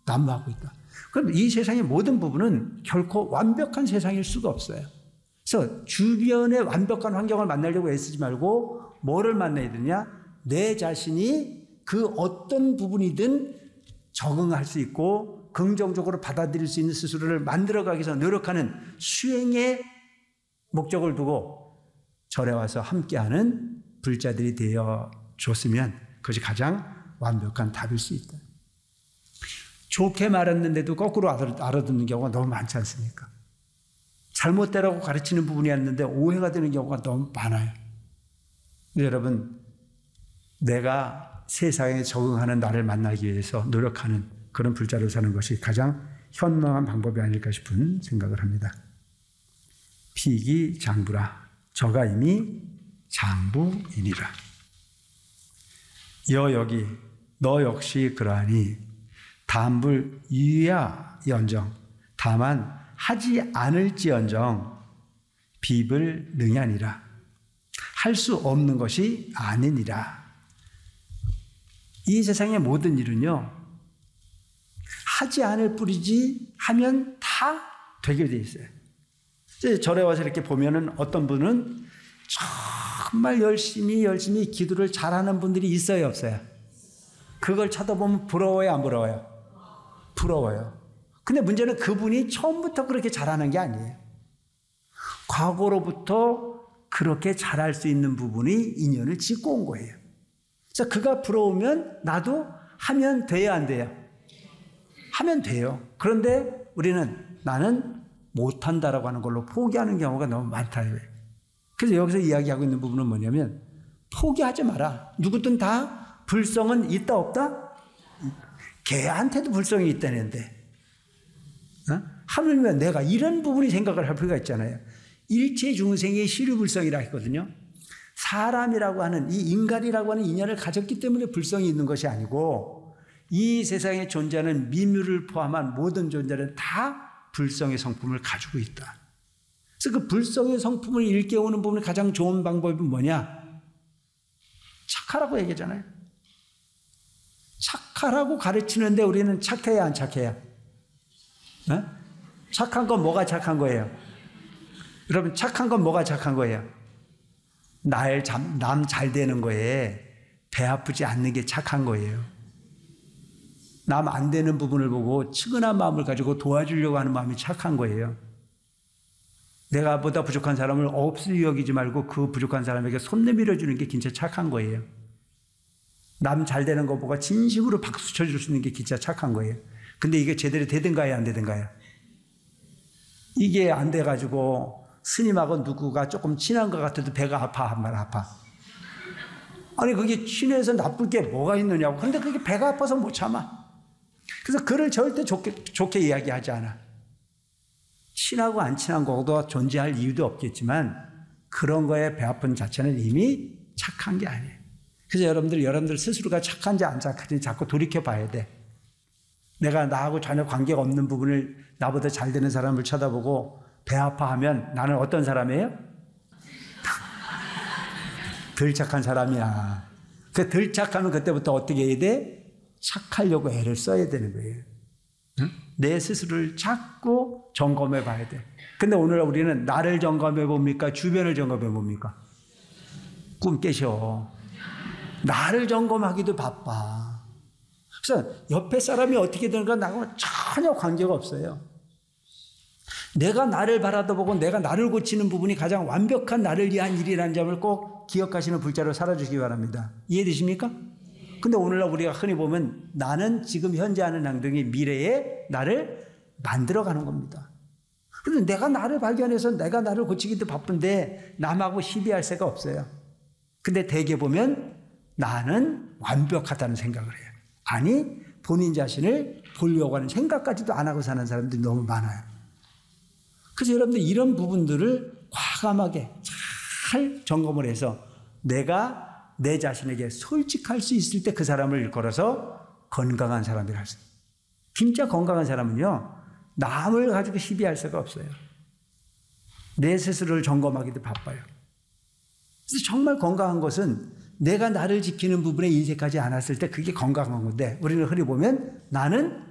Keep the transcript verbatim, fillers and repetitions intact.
난무하고 있다. 그럼 이 세상의 모든 부분은 결코 완벽한 세상일 수가 없어요. 그래서 주변의 완벽한 환경을 만나려고 애쓰지 말고 뭐를 만나야 되냐? 내 자신이 그 어떤 부분이든 적응할 수 있고 긍정적으로 받아들일 수 있는 스스로를 만들어가기 위해서 노력하는 수행의 목적을 두고 절에 와서 함께하는 불자들이 되어 줬으면 그것이 가장 완벽한 답일 수 있다. 좋게 말했는데도 거꾸로 알아듣는 경우가 너무 많지 않습니까? 잘못되라고 가르치는 부분이었는데 오해가 되는 경우가 너무 많아요. 여러분, 내가 세상에 적응하는 나를 만나기 위해서 노력하는 그런 불자로 사는 것이 가장 현명한 방법이 아닐까 싶은 생각을 합니다. 피기 장부라 저가 이미 장부이니라. 여 여기 너 역시 그러하니 담불 유야 연정 다만 하지 않을지언정 비불 능하니라. 할 수 없는 것이 아니니라. 이 세상의 모든 일은요, 하지 않을 뿐이지 하면 다 되게 돼 있어요. 절에 와서 이렇게 보면은 어떤 분은 정말 열심히 열심히 기도를 잘하는 분들이 있어요, 없어요? 그걸 쳐다보면 부러워요, 안 부러워요? 부러워요. 근데 문제는 그분이 처음부터 그렇게 잘하는 게 아니에요. 과거로부터 그렇게 잘할 수 있는 부분이 인연을 짓고 온 거예요. 그래서 그가 부러우면 나도 하면 돼야 안 돼요? 하면 돼요. 그런데 우리는 나는 못한다라고 하는 걸로 포기하는 경우가 너무 많다. 그래서 여기서 이야기하고 있는 부분은 뭐냐면 포기하지 마라. 누구든 다 불성은 있다 없다? 개한테도 불성이 있다는데 어? 하물며 내가 이런 부분이 생각을 할 필요가 있잖아요. 일체 중생의 시류불성이라 했거든요. 사람이라고 하는 이 인간이라고 하는 인연을 가졌기 때문에 불성이 있는 것이 아니고 이 세상에 존재하는 미묘를 포함한 모든 존재는 다 불성의 성품을 가지고 있다. 그래서 그 불성의 성품을 일깨우는 부분의 가장 좋은 방법이 뭐냐? 착하라고 얘기하잖아요. 착하라고 가르치는데 우리는 착해야 안 착해야? 네? 착한 건 뭐가 착한 거예요? 여러분, 착한 건 뭐가 착한 거예요? 남 잘 되는 거에 배 아프지 않는 게 착한 거예요. 남 안 되는 부분을 보고 측은한 마음을 가지고 도와주려고 하는 마음이 착한 거예요. 내가 보다 부족한 사람을 없이 여기지 말고 그 부족한 사람에게 손 내밀어 주는 게 진짜 착한 거예요. 남 잘 되는 거 보고 진심으로 박수 쳐줄 수 있는 게 진짜 착한 거예요. 근데 이게 제대로 되든가요, 안 되든가요? 이게 안 돼가지고 스님하고 누구가 조금 친한 것 같아도 배가 아파, 한 말 아파. 아니, 그게 친해서 나쁠 게 뭐가 있느냐고. 근데 그게 배가 아파서 못 참아. 그래서 그를 절대 좋게, 좋게 이야기하지 않아. 친하고 안 친한 거도 존재할 이유도 없겠지만 그런 거에 배 아픈 자체는 이미 착한 게 아니에요. 그래서 여러분들, 여러분들 스스로가 착한지 안 착한지 자꾸 돌이켜 봐야 돼. 내가 나하고 전혀 관계가 없는 부분을 나보다 잘 되는 사람을 쳐다보고 배 아파하면 나는 어떤 사람이에요? 덜 착한 사람이야. 그 덜 착하면 그때부터 어떻게 해야 돼? 착하려고 애를 써야 되는 거예요. 응? 내 스스로를 자꾸 점검해 봐야 돼. 근데 오늘 우리는 나를 점검해 봅니까? 주변을 점검해 봅니까? 꿈 깨셔. 나를 점검하기도 바빠. 그래서 옆에 사람이 어떻게 되는가 나하고 전혀 관계가 없어요. 내가 나를 바라다보고 내가 나를 고치는 부분이 가장 완벽한 나를 위한 일이라는 점을 꼭 기억하시는 불자로 살아주시기 바랍니다. 이해되십니까? 근데 오늘날 우리가 흔히 보면 나는 지금 현재 하는 행동이 미래에 나를 만들어가는 겁니다. 그래서 내가 나를 발견해서 내가 나를 고치기도 바쁜데 남하고 시비할 새가 없어요. 근데 대개 보면 나는 완벽하다는 생각을 해요. 아니, 본인 자신을 보려고 하는 생각까지도 안 하고 사는 사람들이 너무 많아요. 그래서 여러분들 이런 부분들을 과감하게 잘 점검을 해서 내가 내 자신에게 솔직할 수 있을 때 그 사람을 일컬어서 건강한 사람이라 할 수 있어요. 진짜 건강한 사람은요, 남을 가지고 시비할 수가 없어요. 내 스스로를 점검하기도 바빠요. 그래서 정말 건강한 것은 내가 나를 지키는 부분에 인색하지 않았을 때 그게 건강한 건데 우리는 흔히 보면 나는